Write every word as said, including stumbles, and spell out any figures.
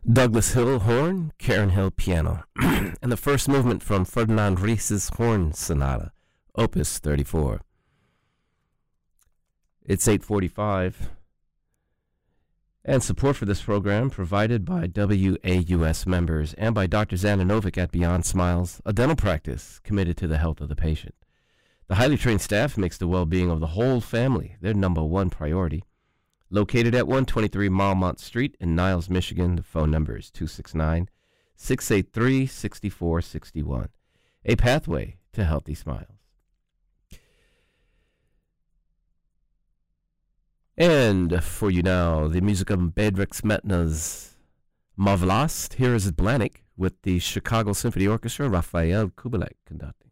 Douglas Hill horn, Karen Hill piano, and the first movement from Ferdinand Ries's Horn Sonata, Opus thirty-four. It's eight forty-five, and support for this program provided by W A U S members and by Doctor Xana Novick at Beyond Smiles, a dental practice committed to the health of the patient. The highly trained staff makes the well-being of the whole family their number one priority. Located at one twenty-three Marmont Street in Niles, Michigan, the phone number is two six nine, six eight three, six four six one. A pathway to healthy smiles. And for you now, the music of Bedřich Smetana's Marvelast. Here is Blanik with the Chicago Symphony Orchestra, Raphael Kubelik conducting.